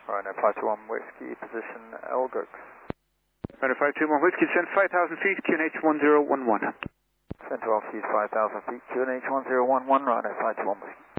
Rhino 521 Whiskey, position Elgux. Rhino 521 Whiskey, descend 5,000 feet, QNH 1011. Descend to altitude 5,000 feet, QNH 1011, Rhino 521 Whiskey.